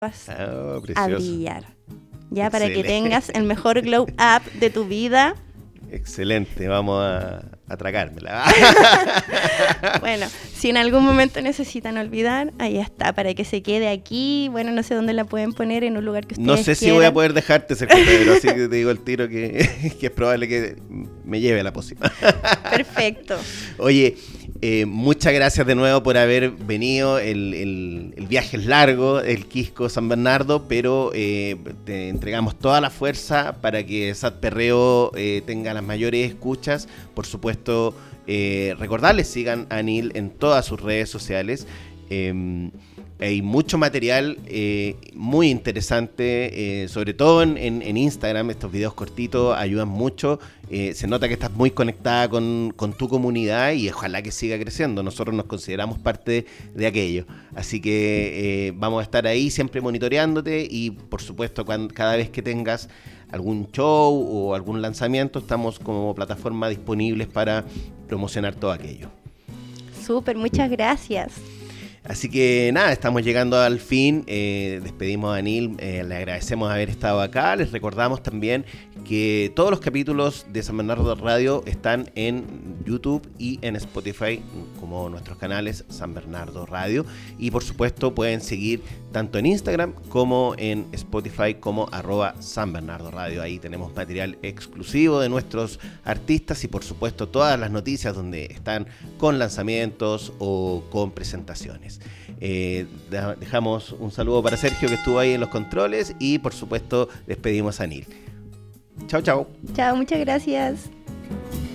vas a Precioso. brillar. Ya, para que Excelente. tengas el mejor glow up de tu vida. Excelente, vamos a atracármela. Bueno, si en algún momento necesitan olvidar, ahí está, para que se quede aquí. Bueno, no sé dónde la pueden poner, en un lugar que ustedes No sé si quieran. voy a poder dejarte, Sergio Pedro, así que te digo el tiro que es probable que me lleve a la pócima. Perfecto. Oye, muchas gracias de nuevo por haber venido. El viaje es largo, el Quisco San Bernardo, pero te entregamos toda la fuerza para que Sat Perreo tenga las mayores escuchas. Por supuesto, recordarles, sigan a Anil en todas sus redes sociales. Hay mucho material muy interesante, sobre todo en Instagram. Estos videos cortitos ayudan mucho. Se nota que estás muy conectada con tu comunidad y ojalá que siga creciendo. Nosotros nos consideramos parte de aquello. Así que vamos a estar ahí siempre monitoreándote y por supuesto cada vez que tengas algún show o algún lanzamiento, estamos como plataforma disponibles para promocionar todo aquello. Súper, muchas gracias. Así que nada, estamos llegando al fin. Despedimos a Anil, le agradecemos haber estado acá. Les recordamos también que todos los capítulos de San Bernardo Radio están en YouTube y en Spotify, como nuestros canales San Bernardo Radio. Y por supuesto pueden seguir tanto en Instagram como en Spotify como @San Bernardo Radio. Ahí tenemos material exclusivo de nuestros artistas y por supuesto todas las noticias donde están con lanzamientos o con presentaciones. Dejamos un saludo para Sergio, que estuvo ahí en los controles, y por supuesto despedimos a Anil. Chao, chao. Chao, muchas gracias.